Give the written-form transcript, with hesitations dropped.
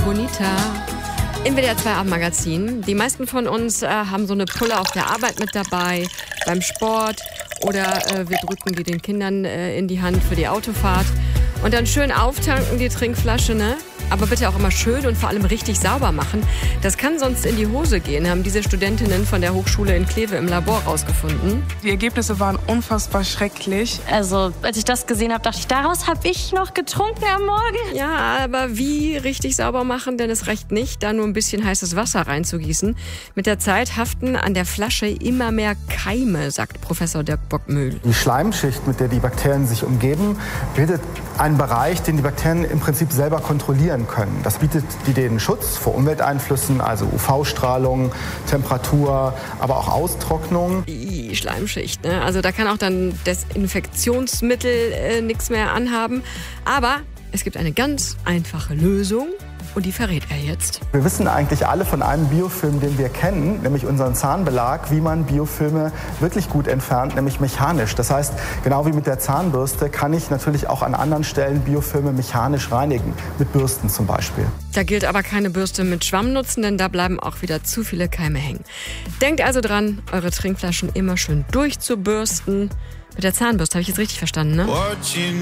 Bonita. Im WDR 2 Abendmagazin. Die meisten von uns haben so eine Pulle auf der Arbeit mit dabei, beim Sport oder wir drücken die den Kindern in die Hand für die Autofahrt. Und dann schön auftanken die Trinkflasche, ne? Aber bitte auch immer schön und vor allem richtig sauber machen. Das kann sonst in die Hose gehen, haben diese Studentinnen von der Hochschule in Kleve im Labor rausgefunden. Die Ergebnisse waren unfassbar schrecklich. Also, als ich das gesehen habe, dachte ich, daraus habe ich noch getrunken am Morgen. Ja, aber wie richtig sauber machen? Denn es reicht nicht, da nur ein bisschen heißes Wasser reinzugießen. Mit der Zeit haften an der Flasche immer mehr Keime, sagt Professor Dirk Bockmühl. Die Schleimschicht, mit der die Bakterien sich umgeben, bildet einen Bereich, den die Bakterien im Prinzip selber kontrollieren können. Das bietet denen Schutz vor Umwelteinflüssen, also UV-Strahlung, Temperatur, aber auch Austrocknung. Die Schleimschicht, ne? Also da kann auch dann Desinfektionsmittel nichts mehr anhaben. Aber es gibt eine ganz einfache Lösung. Und die verrät er jetzt. Wir wissen eigentlich alle von einem Biofilm, den wir kennen, nämlich unseren Zahnbelag, wie man Biofilme wirklich gut entfernt, nämlich mechanisch. Das heißt, genau wie mit der Zahnbürste kann ich natürlich auch an anderen Stellen Biofilme mechanisch reinigen, mit Bürsten zum Beispiel. Da gilt aber keine Bürste mit Schwamm nutzen, denn da bleiben auch wieder zu viele Keime hängen. Denkt also dran, eure Trinkflaschen immer schön durchzubürsten. Mit der Zahnbürste, habe ich jetzt richtig verstanden, ne?